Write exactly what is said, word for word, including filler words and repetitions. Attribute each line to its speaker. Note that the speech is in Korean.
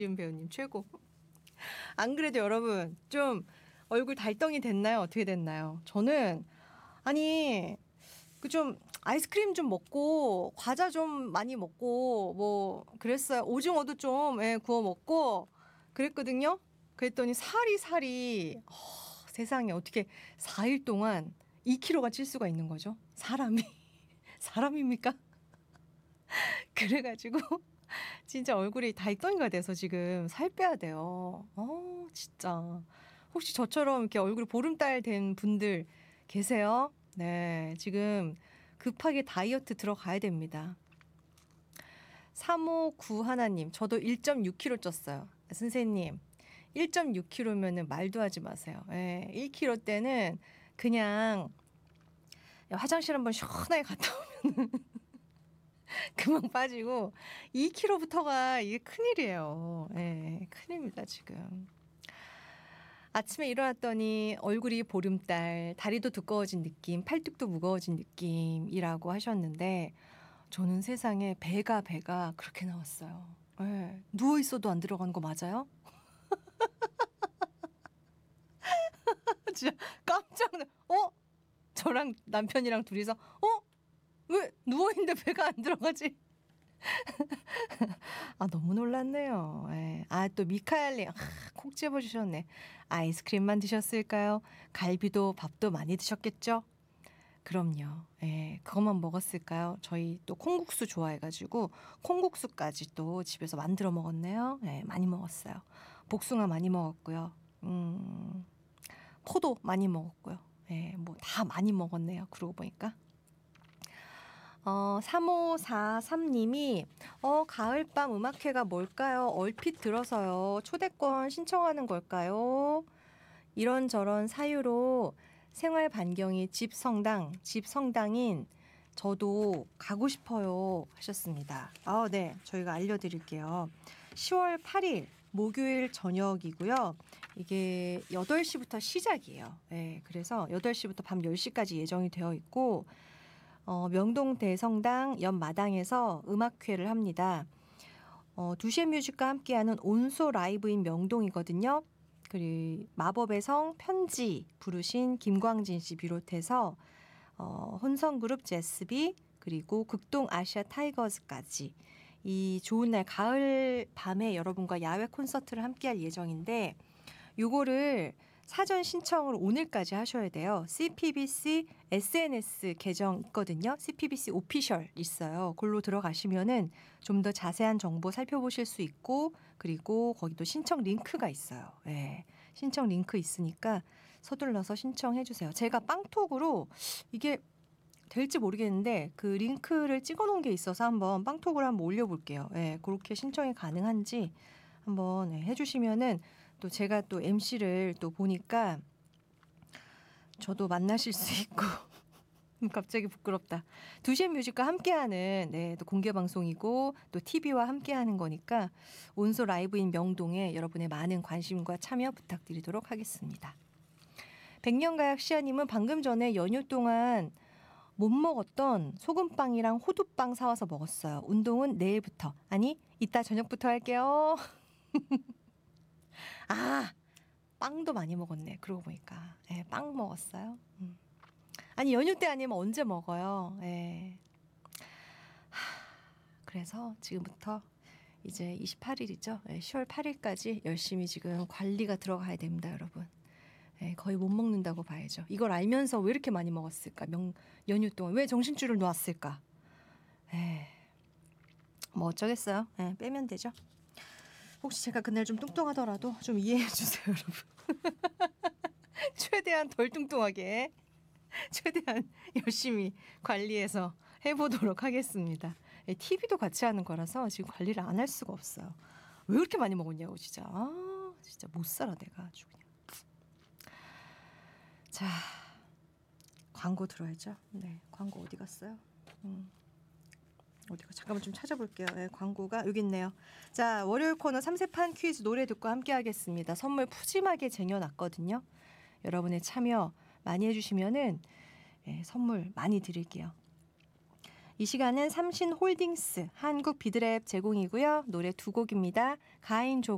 Speaker 1: 지은 배우님 최고. 안 그래도 여러분 좀 얼굴 달덩이 됐나요? 어떻게 됐나요? 저는 아니 그 좀 아이스크림 좀 먹고 과자 좀 많이 먹고 뭐 그랬어요. 오징어도 좀 예, 구워 먹고 그랬거든요. 그랬더니 살이 살이 어, 세상에 어떻게 사 일 동안 이 킬로그램가 찔 수가 있는 거죠? 사람이 사람입니까? 그래가지고 진짜 얼굴이 달덩이가 돼서 지금 살 빼야 돼요. 어, 진짜. 혹시 저처럼 이렇게 얼굴 보름달 된 분들 계세요? 네, 지금 급하게 다이어트 들어가야 됩니다. 삼오구 하나님, 저도 일 점 육 킬로그램 쪘어요. 선생님, 일 점 육 킬로그램면은 말도 하지 마세요. 예, 일 킬로그램 때는 그냥 화장실 한번 시원하게 갔다 오면 금방 빠지고 이 킬로그램부터가 이게 큰일이에요. 예, 큰일입니다, 지금. 아침에 일어났더니 얼굴이 보름달, 다리도 두꺼워진 느낌, 팔뚝도 무거워진 느낌이라고 하셨는데 저는 세상에 배가 배가 그렇게 나왔어요. 예, 누워있어도 안 들어가는 거 맞아요? 진짜 깜짝 놀 어? 저랑 남편이랑 둘이서 어? 왜 누워있는데 배가 안 들어가지? 아, 너무 놀랐네요. 예. 아, 또 미카엘님, 아, 콕 집어주셨네. 아이스크림만 드셨을까요? 갈비도 밥도 많이 드셨겠죠? 그럼요. 예, 그것만 먹었을까요? 저희 또 콩국수 좋아해가지고 콩국수까지 또 집에서 만들어 먹었네요. 예, 많이 먹었어요. 복숭아 많이 먹었고요. 음, 포도 많이 먹었고요. 예, 뭐 다 많이 먹었네요. 그러고 보니까. 어, 삼오사삼님이 어, 가을밤 음악회가 뭘까요? 얼핏 들어서요. 초대권 신청하는 걸까요? 이런저런 사유로 생활 반경이 집 성당, 집 성당인 저도 가고 싶어요 하셨습니다. 아, 네. 저희가 알려드릴게요. 시월 팔일 목요일 저녁이고요. 이게 여덟 시부터 시작이에요. 네, 그래서 여덟 시부터 밤 열 시까지 예정이 되어 있고 어, 명동 대성당 옆마당에서 음악회를 합니다. 어, 두시의 뮤직과 함께하는 온소 라이브인 명동이거든요. 그리고 마법의 성 편지 부르신 김광진 씨 비롯해서 어, 혼성그룹 제스비 그리고 극동 아시아 타이거즈까지 이 좋은 날 가을 밤에 여러분과 야외 콘서트를 함께할 예정인데 요거를 사전 신청을 오늘까지 하셔야 돼요. 씨피비씨 에스엔에스 계정 있거든요. 씨피비씨 오피셜 있어요. 그걸로 들어가시면은 좀 더 자세한 정보 살펴보실 수 있고 그리고 거기도 신청 링크가 있어요. 네. 신청 링크 있으니까 서둘러서 신청해 주세요. 제가 빵톡으로 이게 될지 모르겠는데 그 링크를 찍어 놓은 게 있어서 한번 빵톡으로 한번 올려볼게요. 네. 그렇게 신청이 가능한지 한번 네, 해주시면은 또 제가 또 엠씨를 또 보니까 저도 만나실 수 있고 갑자기 부끄럽다. 두시의 뮤직과 함께하는 네, 또 공개 방송이고 또 티비와 함께하는 거니까 온소 라이브인 명동에 여러분의 많은 관심과 참여 부탁드리도록 하겠습니다. 백년가약 시아님은 방금 전에 연휴 동안 못 먹었던 소금빵이랑 호두빵 사와서 먹었어요. 운동은 내일부터 아니 이따 저녁부터 할게요. 아, 빵도 많이 먹었네. 그러고 보니까. 예, 빵 먹었어요. 음. 아니, 연휴 때 아니면 언제 먹어요. 예. 하, 그래서 지금부터 이제 이십팔일이죠. 예, 시월 팔일까지 열심히 지금 관리가 들어가야 됩니다, 여러분. 예, 거의 못 먹는다고 봐야죠. 이걸 알면서 왜 이렇게 많이 먹었을까? 명, 연휴 동안 왜 정신줄을 놓았을까? 예. 뭐 어쩌겠어요. 예, 빼면 되죠. 혹시 제가 그날 좀 뚱뚱하더라도 좀 이해해 주세요, 여러분. 최대한 덜 뚱뚱하게 최대한 열심히 관리해서 해보도록 하겠습니다. 티비도 같이 하는 거라서 지금 관리를 안 할 수가 없어요. 왜 그렇게 많이 먹었냐고 진짜. 아, 진짜 못 살아 내가 아주 그냥. 자, 광고 들어야죠. 네, 광고 어디 갔어요? 음. 어디가 잠깐만 좀 찾아볼게요. 네, 광고가 여기 있네요. 자, 월요일 코너 삼세판 퀴즈 노래 듣고 함께 하겠습니다. 선물 푸짐하게 쟁여놨거든요. 여러분의 참여 많이 해주시면은 예, 선물 많이 드릴게요. 이 시간은 삼신홀딩스 한국 비드랩 제공이고요. 노래 두 곡입니다. 가인조